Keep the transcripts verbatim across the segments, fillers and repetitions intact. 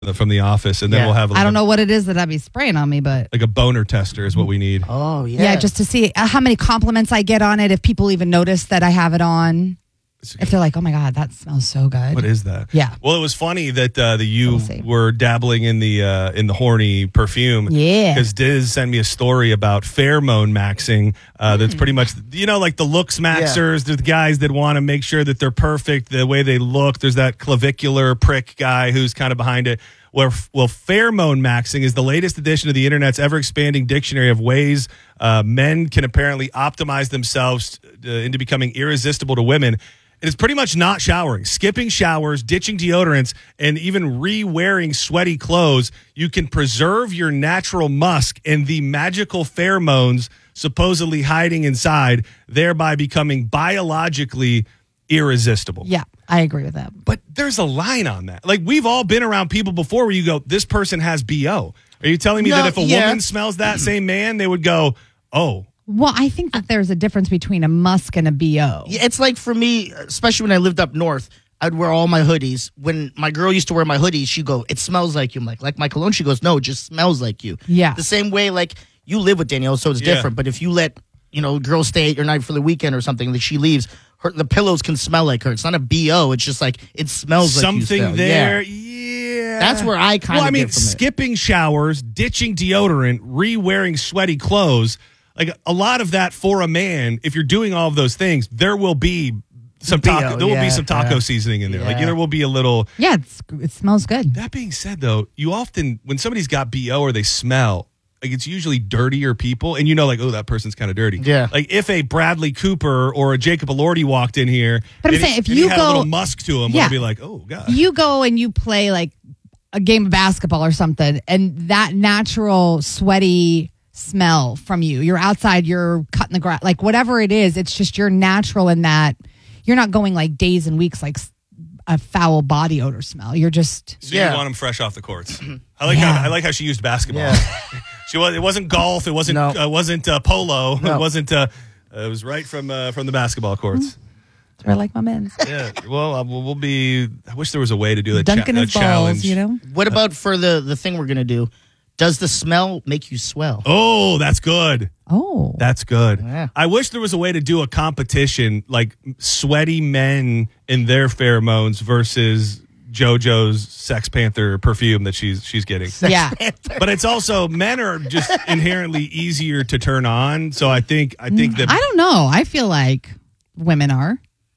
from the office, and then Yeah. we'll have. Like I don't a, know what it is that I'd be spraying on me, but like a boner tester is what we need. Oh, yeah. yeah, just to see uh, how many compliments I get on it. If people even notice that I have it on, if they're like, "Oh my god, that smells so good." What is that? Yeah. Well, it was funny that uh, that you We'll see. were dabbling in the uh, in the horny perfume. Yeah. Because Diz sent me a story about pheromone maxing. Uh, that's pretty much, you know, like the looks maxers. There's the guys that want to make sure that they're perfect the way they look. There's that clavicular prick guy who's kind of behind it. Where, well, pheromone maxing is the latest addition to the internet's ever-expanding dictionary of ways uh, men can apparently optimize themselves uh, into becoming irresistible to women. It is pretty much not showering, skipping showers, ditching deodorants, and even re-wearing sweaty clothes. You can preserve your natural musk and the magical pheromones supposedly hiding inside, thereby becoming biologically irresistible. Yeah, I agree with that. But there's a line on that. Like, we've all been around people before where you go, this person has B O. Are you telling me No, that if a yeah. woman smells that same man, they would go, oh, Well, I think that there's a difference between a musk and a B O. Yeah, it's like for me, especially when I lived up north, I'd wear all my hoodies. When my girl used to wear my hoodies, she'd go, "It smells like you." I'm like, like my cologne? She goes, "No, it just smells like you." Yeah. The same way, like, you live with Danielle, so it's Yeah. different. But if you let, you know, girl stay at your night for the weekend or something, like she leaves, her the pillows can smell like her. It's not a B O. It's just like, it smells like you something still. there. Yeah. Yeah. That's where I kind of Well, I mean, get from it. skipping showers, ditching deodorant, re-wearing sweaty clothes. Like, a lot of that for a man, if you're doing all of those things, there will be some B O, taco. There will yeah, be some taco yeah. seasoning in there. Like, Yeah. there will be a little. Yeah, it's, it smells good. That being said, though, you often, when somebody's got B O or they smell, like, it's usually dirtier people, and you know, like, oh, that person's kind of dirty. Yeah. Like, if a Bradley Cooper or a Jacob Elordi walked in here, But I'm and saying, he- if and you he had go- a little musk to him, Yeah. we'll be like, oh god. You go and you play like a game of basketball or something, and that natural sweaty smell from you. You're outside, you're cutting the grass, like whatever it is, it's just you're natural in that you're not going like days and weeks like s- a foul body odor smell. You're just So Yeah. you want him fresh off the courts. I like Yeah. how I like how she used basketball. Yeah. she was. It wasn't golf. It wasn't. No. Uh, wasn't uh, polo. No. It wasn't. Uh, uh, it was right from uh, from the basketball courts. that's where I like my men's. Yeah. Well, uh, we'll we'll be. I wish there was a way to do a, Dunking cha- a his balls, challenge. you know? What about for the, the thing we're going to do? Does the smell make you swell? Oh, that's good. Oh. That's good. Yeah. I wish there was a way to do a competition like sweaty men and their pheromones versus JoJo's Sex Panther perfume that she's she's getting. yeah. But it's also, men are just inherently easier to turn on. So I think I think that I don't know. I feel like women are.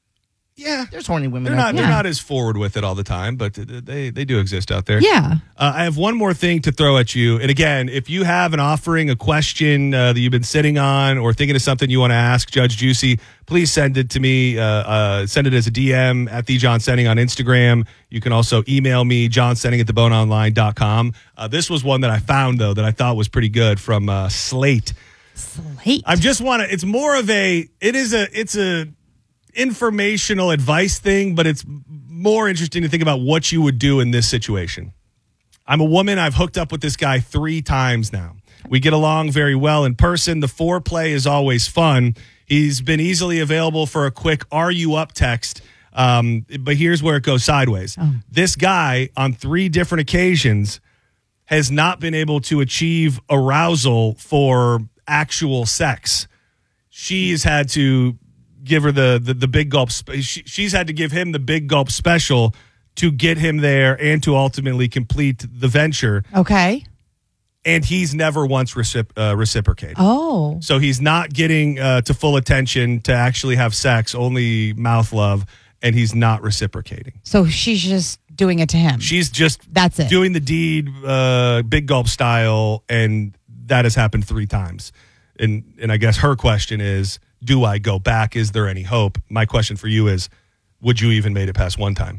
yeah, There's horny women they're out not there. they're Yeah. not as forward with it all the time, but they they do exist out there. Yeah. Uh, I have one more thing to throw at you. And again, if you have an offering, a question uh, that you've been sitting on, or thinking of something you want to ask Judge Juicy, please send it to me. Uh, uh, send it as a D M at the John Senning on Instagram. You can also email me, johnsenning at the bone online dot com. Uh, this was one that I found, though, that I thought was pretty good from uh, Slate. Slate. I just want to, it's more of a, it is a, it's a informational advice thing, but it's more interesting to think about what you would do in this situation. I'm a woman. I've hooked up with this guy three times now. We get along very well in person. The foreplay is always fun. He's been easily available for a quick "Are you up?" text. Um, but here's where it goes sideways. This guy, on three different occasions, has not been able to achieve arousal for actual sex. She's had to give her the the, the big gulp. Sp- she, she's had to give him the big gulp special to get him there and to ultimately complete the venture. Okay. And he's never once recip- uh, reciprocated. Oh. So he's not getting uh, to full attention to actually have sex, only mouth love, and he's not reciprocating. So she's just doing it to him. She's just That's it. doing the deed, uh, big gulp style, and that has happened three times. And and I guess her question is, do I go back? Is there any hope? My question for you is, would you even made it past one time?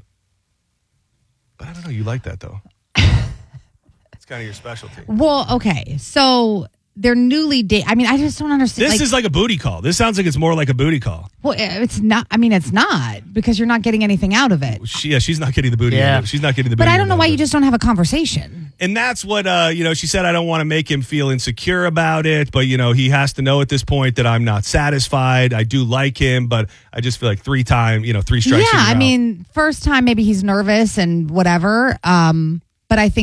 But I don't know. You like that, though. It's kind of your specialty. Well, okay. So they're newly dating. I mean, I just don't understand. This like, is like a booty call. This sounds like it's more like a booty call. well, it's not. I mean, it's not because you're not getting anything out of it. She, yeah, she's not getting the booty. Yeah. End of it. She's not getting the booty. But I end don't know of why it. you just don't have a conversation. And that's what, uh, you know, she said, I don't want to make him feel insecure about it, but, you know, he has to know at this point that I'm not satisfied. I do like him, but I just feel like three time, you know, three strikes. Yeah, and I you're out. mean, first time maybe he's nervous and whatever. Um, but I think